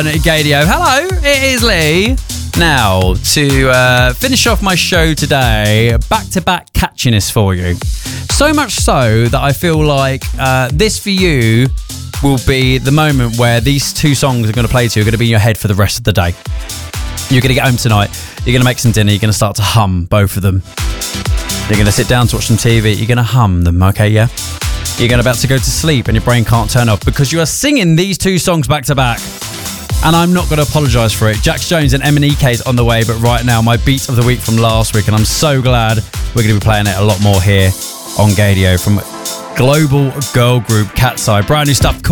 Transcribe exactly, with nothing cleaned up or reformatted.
on Gadio. Hello, it is Lee. Now, to uh, finish off my show today, back-to-back catchiness for you. So much so that I feel like uh, this for you will be the moment where these two songs are going to play to you are going to be in your head for the rest of the day. You're going to get home tonight, you're going to make some dinner, you're going to start to hum both of them. You're going to sit down to watch some T V, you're going to hum them, okay, yeah? You're going to about to go to sleep and your brain can't turn off because you are singing these two songs back to back. And I'm not going to apologise for it. Jax Jones and M and E K is on the way, but right now my beat of the week from last week, and I'm so glad we're going to be playing it a lot more here on Gadio from global girl group Cat's Eye. Brand new stuff.